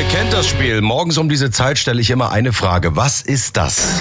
Ihr kennt das Spiel. Morgens um diese Zeit stelle ich immer eine Frage. Was ist das?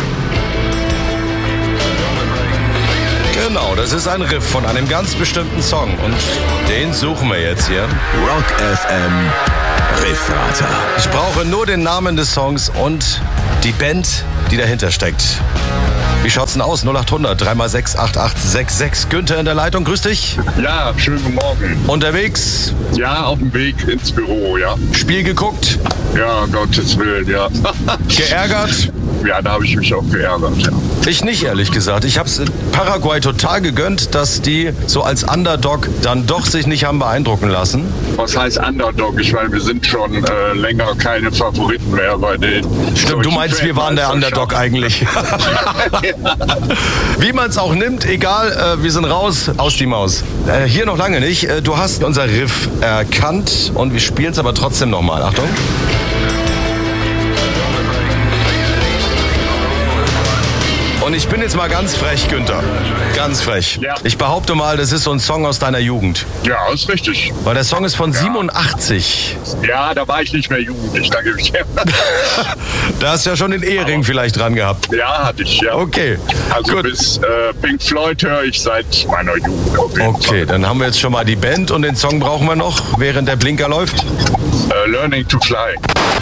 Genau, das ist ein Riff von einem ganz bestimmten Song. Und den suchen wir jetzt hier. Rock FM Riffrater. Ich brauche nur den Namen des Songs und die Band, die dahinter steckt. Wie schaut's denn aus? 0800 3x6 8866. Günther in der Leitung, grüß dich. Ja, schönen guten Morgen. Unterwegs? Ja, auf dem Weg ins Büro, ja. Spiel geguckt? Ja, Gottes Willen, ja. Geärgert? Ja, da habe ich mich auch geärgert, ja. Ich nicht, ehrlich gesagt. Ich habe es Paraguay total gegönnt, dass die so als Underdog dann doch sich nicht haben beeindrucken lassen. Was heißt Underdog? Ich meine, wir sind schon länger keine Favoriten mehr bei den... Stimmt, du meinst, wir waren der Underdog eigentlich. Wie man es auch nimmt, egal, wir sind raus, aus die Maus. Hier noch lange nicht. Du hast unser Riff erkannt und wir spielen es aber trotzdem nochmal. Achtung. Und ich bin jetzt mal ganz frech, Günther. Ganz frech. Ja. Ich behaupte mal, das ist so ein Song aus deiner Jugend. Ja, ist richtig. Weil der Song ist von 87. Ja, da war ich nicht mehr jugendlich, da gebe ich dir. Da hast du ja schon den Ehering vielleicht dran gehabt. Ja, hatte ich, ja. Okay, Also gut. bis Pink Floyd höre ich seit meiner Jugend. Auf jeden Okay, dann haben wir jetzt schon mal die Band und den Song brauchen wir noch, während der Blinker läuft. Fall. Learning to Fly.